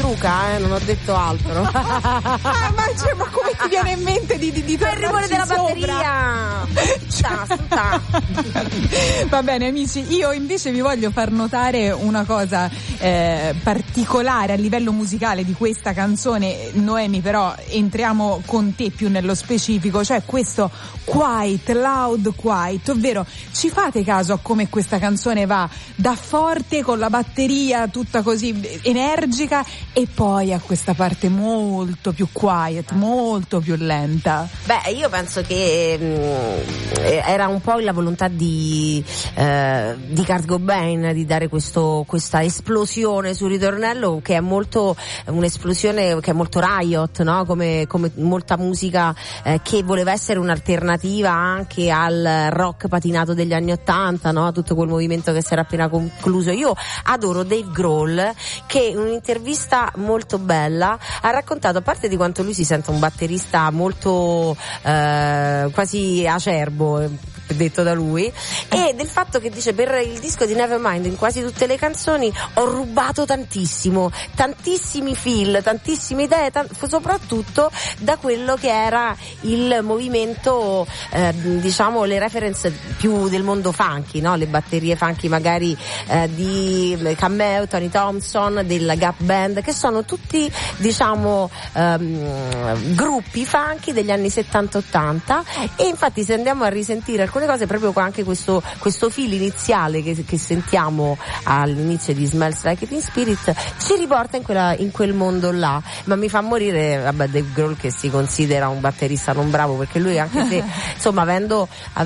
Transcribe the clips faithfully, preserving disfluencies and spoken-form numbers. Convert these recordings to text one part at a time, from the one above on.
Luca, eh, non ho detto altro. ah, ma, cioè, ma come ti viene in mente di, di, di il rumore della sopra? batteria? Sta, sta. Va bene amici, io invece vi voglio far notare una cosa eh, particolare a livello musicale di questa canzone. Noemi, però entriamo con te più nello specifico, cioè questo quiet, loud quiet, ovvero ci fate caso a come questa canzone va da forte con la batteria tutta così energica e poi a questa parte molto più quiet, molto più lenta. Beh, io penso che mh, era un po' la volontà di eh, di Kurt Cobain di dare questo questa esplosione sul ritornello, che è molto un'esplosione che è molto Riot, no? Come come molta musica eh, che voleva essere un'alternativa anche al rock patinato degli anni ottanta, no? Tutto quel movimento che si era appena concluso. Io adoro Dave Grohl, che in un'intervista molto bella ha raccontato, a parte di quanto lui si sente un batterista molto eh, quasi acerbo, detto da lui, e del fatto che dice: per il disco di Nevermind in quasi tutte le canzoni ho rubato tantissimo, tantissimi feel, tantissime idee, t- soprattutto da quello che era il movimento, eh, diciamo le reference più del mondo funky, no? Le batterie funky magari eh, di Cameo, Tony Thompson, della Gap Band, che sono tutti diciamo ehm, gruppi funky degli anni settanta ottanta, e infatti se andiamo a risentire alcune cose, proprio anche questo questo feel iniziale che, che sentiamo all'inizio di Smells Like Teen Spirit ci riporta in quella in quel mondo là. Ma mi fa morire, vabbè, Dave Grohl, che si considera un batterista non bravo, perché lui, anche se insomma avendo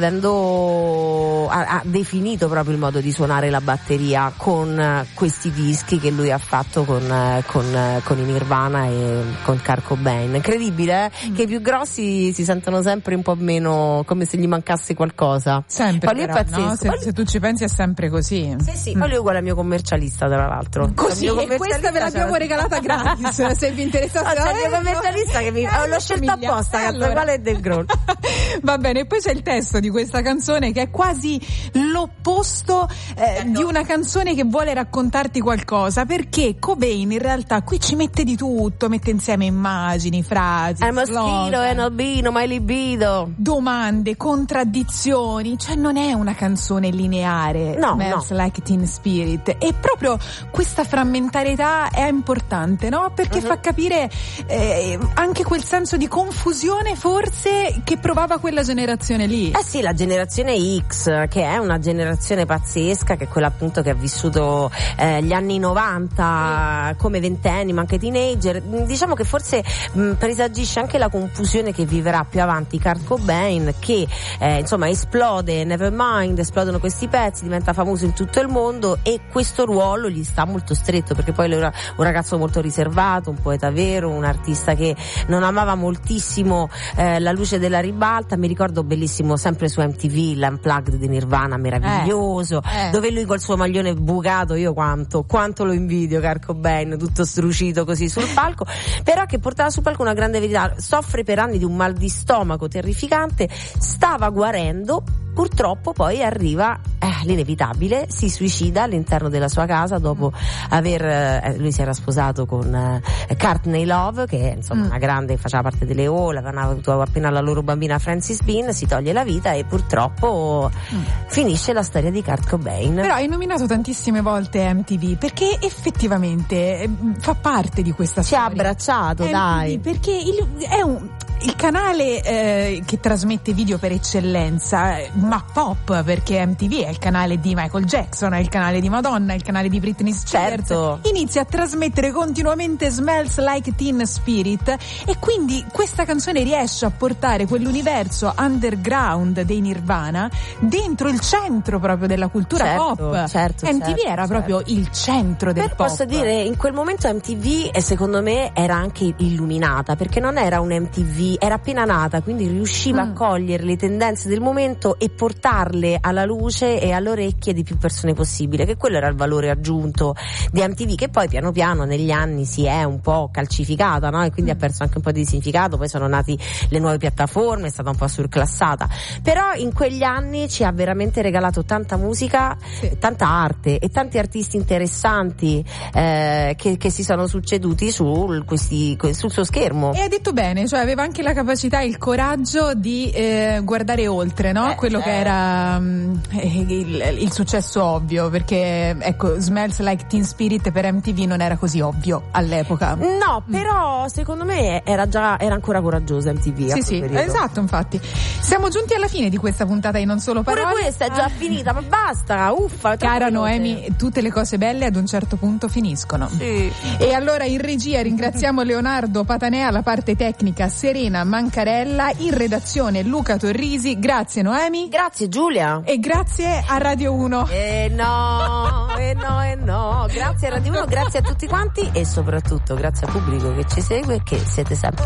avendo ha, ha definito proprio il modo di suonare la batteria con uh, questi dischi che lui ha fatto con uh, con uh, con i Nirvana e con Kurt Cobain. Incredibile, eh? Mm. Che i più grossi si sentono sempre un po' meno, come se gli mancasse qualcosa. Sempre, poi però, no? se, se tu ci pensi è sempre così. Sì, sì, mm. Poi lui è uguale al mio commercialista, tra l'altro. Così, e questa ve l'abbiamo regalata gratis, se vi interessasse. C'è il mio commercialista che mi eh, l'ho scelto apposta, che allora. Quale è del Grohl. Va bene, e poi c'è il testo di questa canzone che è quasi l'opposto eh, eh, no. di una canzone che vuole raccontarti qualcosa, perché Cobain in realtà qui ci mette di tutto, mette insieme immagini, frasi, I'm a schilo, an albino, my libido, domande, contraddizioni, cioè non è una canzone lineare. No, Smells no. Like Teen Spirit, e proprio questa frammentarietà è importante, no? Perché uh-huh. fa capire eh, anche quel senso di confusione forse che provava quella generazione lì. Eh sì, la generazione X, che è una generazione pazzesca, che è quella appunto che ha vissuto eh, gli anni novanta mm. come ventenni, ma anche teenager. Diciamo che forse mh, presagisce anche la confusione che viverà più avanti Kurt Cobain, che eh, insomma esplode Nevermind, esplodono questi pezzi, diventa famoso in tutto il mondo, e questo ruolo gli sta molto stretto, perché poi lui era un ragazzo molto riservato, un poeta vero, un artista che non amava moltissimo eh, la luce della ribalta. Mi ricordo bellissimo sempre su M T V l'Unplugged di Nirvana, meraviglioso, eh, eh. dove lui col suo maglione bucato, io quanto quanto lo invidio Kurt Cobain, tutto strucito così sul palco, però che portava sul palco una grande verità: soffre per anni di un mal di stomaco terrificante, stava guarendo, purtroppo poi arriva eh, l'inevitabile, si suicida all'interno della sua casa dopo aver eh, lui si era sposato con eh, Courtney Love, che è insomma mm. una grande, faceva parte delle O, avevano avuto appena la loro bambina Frances Bean, si toglie la vita e purtroppo mm. finisce la storia di Kurt Cobain. Però hai nominato tantissime volte M T V, perché effettivamente fa parte di questa ci storia. Ci ha abbracciato, M T V, dai. Perché il, è un il canale eh, che trasmette video per eccellenza, ma pop, perché M T V è il canale di Michael Jackson, è il canale di Madonna, è il canale di Britney Spears. Certo. Inizia a trasmettere continuamente Smells Like Teen Spirit, e quindi questa canzone riesce a portare quell'universo underground dei Nirvana dentro il centro proprio della cultura certo, pop. Certo, M T V certo, era certo. proprio il centro del Beh, pop. Posso dire, in quel momento M T V, e secondo me era anche illuminata, perché non era un M T V M T V era appena nata, quindi riusciva mm. a cogliere le tendenze del momento e portarle alla luce e alle orecchie di più persone possibile, che quello era il valore aggiunto di M T V, che poi piano piano negli anni si è un po' calcificata, no? E quindi mm. ha perso anche un po' di significato. Poi sono nati le nuove piattaforme, è stata un po' surclassata, però in quegli anni ci ha veramente regalato tanta musica, sì. tanta arte e tanti artisti interessanti eh, che, che si sono succeduti sul, questi, sul suo schermo. E hai detto bene, cioè aveva anche la capacità e il coraggio di eh, guardare oltre, no? Eh, quello eh. che era um, il, il successo ovvio, perché ecco, Smells Like Teen Spirit per M T V non era così ovvio all'epoca. No, però secondo me era già era ancora coraggiosa M T V. Sì, sì, periodo. Esatto, infatti. Siamo giunti alla fine di questa puntata di Non Solo Parole. Pure questa è già ah. finita, ma basta, uffa. Cara Noemi, tutte le cose belle ad un certo punto finiscono. Sì. E allora in regia ringraziamo Leonardo Patanea, la parte tecnica Serena Mancarella, in redazione Luca Torrisi. Grazie Noemi. Grazie Giulia. E grazie a Radio uno. Eh no, eh no, eh no. Grazie a Radio uno, grazie a tutti quanti e soprattutto grazie al pubblico che ci segue e che siete sempre